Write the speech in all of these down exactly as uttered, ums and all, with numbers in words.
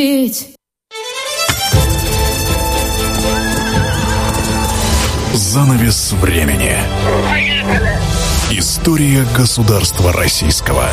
Занавес времени. История государства российского.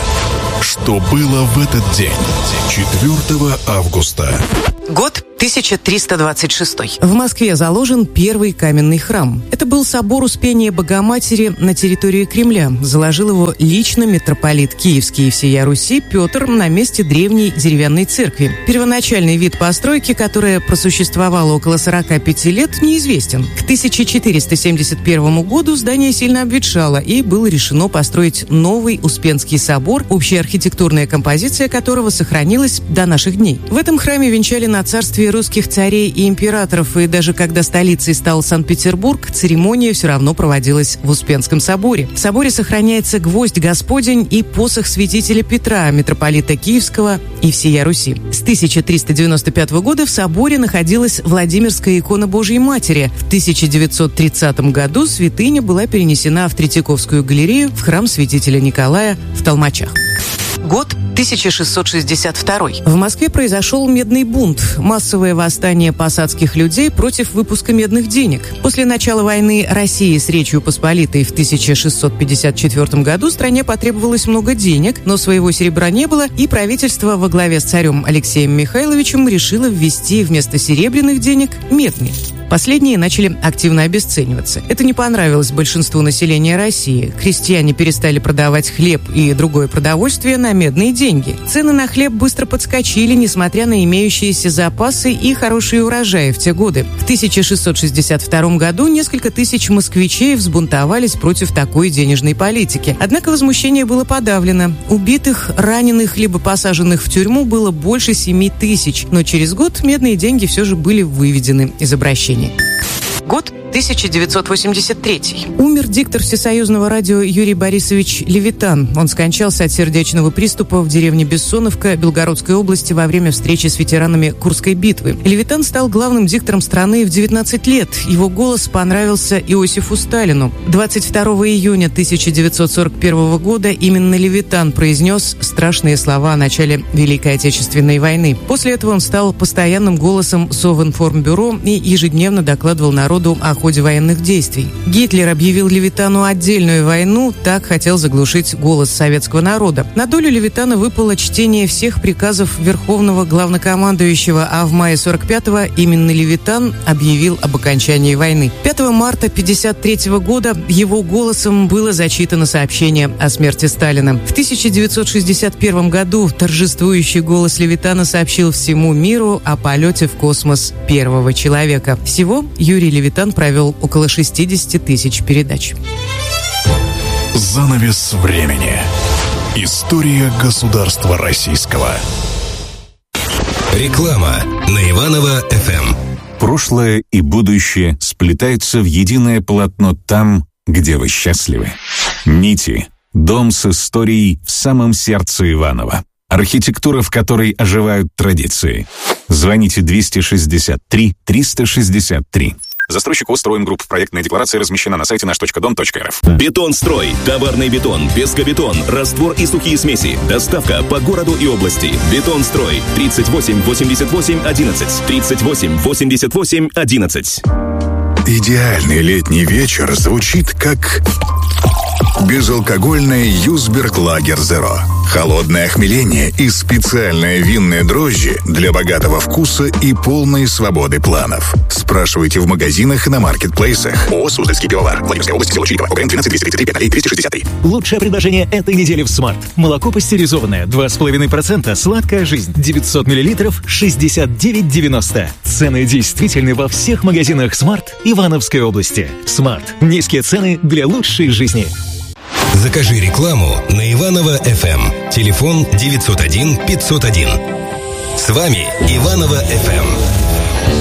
Что было в этот день, четвёртого августа? Год тысяча триста двадцать шестой. В Москве заложен первый каменный храм. Это был собор Успения Богоматери на территории Кремля. Заложил его лично митрополит Киевский и всея Руси Петр на месте древней деревянной церкви. Первоначальный вид постройки, которая просуществовала около сорока пяти лет, неизвестен. К тысяча четыреста семьдесят первому году здание сильно обветшало, и было решено построить новый Успенский собор, общая архитектурная композиция которого сохранилась до наших дней. В этом храме венчали на царстве русских царей и императоров, и даже когда столицей стал Санкт-Петербург, церемония все равно проводилась в Успенском соборе. В соборе сохраняется гвоздь Господень и посох святителя Петра, митрополита Киевского и всея Руси. С тысяча триста девяносто пятого года в соборе находилась Владимирская икона Божьей Матери. В тысяча девятьсот тридцатом году святыня была перенесена в Третьяковскую галерею в храм святителя Николая в Толмачах. Год тысяча шестьсот шестьдесят второй. В Москве произошел медный бунт. Массовое восстание посадских людей против выпуска медных денег. После начала войны России с Речью Посполитой в тысяча шестьсот пятьдесят четвёртом году стране потребовалось много денег, но своего серебра не было, и правительство во главе с царем Алексеем Михайловичем решило ввести вместо серебряных денег медные. Последние начали активно обесцениваться. Это не понравилось большинству населения России. Крестьяне перестали продавать хлеб и другое продовольствие на медные деньги. Цены на хлеб быстро подскочили, несмотря на имеющиеся запасы и хорошие урожаи в те годы. В тысяча шестьсот шестьдесят втором году несколько тысяч москвичей взбунтовались против такой денежной политики. Однако возмущение было подавлено. Убитых, раненых, либо посаженных в тюрьму было больше семи тысяч. Но через год медные деньги все же были выведены из обращения. Год тысяча девятьсот восемьдесят третий. Умер диктор Всесоюзного радио Юрий Борисович Левитан. Он скончался от сердечного приступа в деревне Бессоновка Белгородской области во время встречи с ветеранами Курской битвы. Левитан стал главным диктором страны в девятнадцать лет. Его голос понравился Иосифу Сталину. двадцать второго июня тысяча девятьсот сорок первого года именно Левитан произнес страшные слова о начале Великой Отечественной войны. После этого он стал постоянным голосом Совинформбюро и ежедневно докладывал народу о ходе военных действий. Гитлер объявил Левитану отдельную войну, так хотел заглушить голос советского народа. На долю Левитана выпало чтение всех приказов Верховного Главнокомандующего, а в мае сорок пятого именно Левитан объявил об окончании войны. пятого марта пятьдесят третьего года его голосом было зачитано сообщение о смерти Сталина. В тысяча девятьсот шестьдесят первом году торжествующий голос Левитана сообщил всему миру о полете в космос первого человека. Всего Юрий Левитан провел около шестьдесят тысяч передач. Занавес времени. История государства российского. Реклама на Иваново-эф эм. Прошлое и будущее сплетаются в единое полотно там, где вы счастливы. Нити. Дом с историей в самом сердце Иваново. Архитектура, в которой оживают традиции. Звоните двести шестьдесят три триста шестьдесят три. Застройщик ОС «Строим Групп». Проектная декларация размещена на сайте наш точка дом точка эр эф. Бетонстрой. Товарный бетон, пескобетон, раствор и сухие смеси. Доставка по городу и области. Бетонстрой. тридцать восемь восемьдесят восемь одиннадцать. тридцать восемь восемьдесят восемь одиннадцать. Идеальный летний вечер звучит как безалкогольное Юсберг Лагер Зеро. Холодное охмеление и специальные винные дрожжи для богатого вкуса и полной свободы планов. Спрашивайте в магазинах и на маркетплейсах. ООО «Суздальский пивовар». Владимирская область, село Чириково. ОГРН двенадцать двести тридцать три пять двести шестьдесят три. Лучшее предложение этой недели в Смарт. Молоко пастеризованное, два с половиной процента, сладкая жизнь, девятьсот миллилитров, шестьдесят девять девяносто. Цены действительны во всех магазинах Смарт Ивановской области. Смарт. Низкие цены для лучшей жизни. Закажи рекламу на Иваново-эф эм. Телефон девятьсот один пятьсот один. С вами Иваново-эф эм.